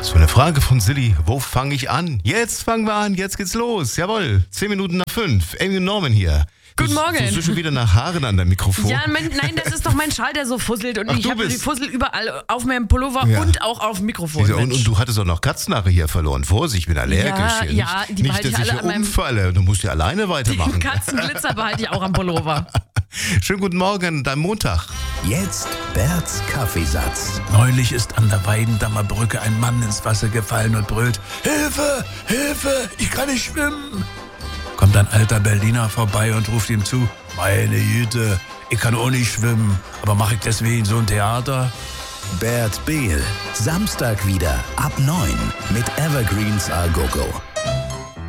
So eine Frage von Silly. Wo fange ich an? Jetzt fangen wir an. Jetzt geht's los. Jawohl. 10 Minuten nach 5. Amy und Norman hier. Guten Morgen. Du bist schon wieder nach Haaren an deinem Mikrofon. Ja, nein, das ist doch mein Schal, der so fusselt. Und ich habe die bist- Fussel überall auf meinem Pullover und auch auf dem Mikrofon. Und du hattest auch noch Katzenhaare hier verloren. Vorsicht, ich bin allergisch. Ja, die nicht, behalte ich dass ich alle hier an meinem- umfalle. Du musst ja alleine weitermachen. Katzenglitzer behalte ich auch am Pullover. Schönen guten Morgen, dein Montag. Jetzt Berts Kaffeesatz. Neulich ist an der Weidendammer Brücke ein Mann ins Wasser gefallen und brüllt: Hilfe, Hilfe, ich kann nicht schwimmen. Kommt ein alter Berliner vorbei und ruft ihm zu: Meine Güte, ich kann auch nicht schwimmen, aber mache ich deswegen so ein Theater? Bert Behl. Samstag wieder ab 9 mit Evergreens A Go Go.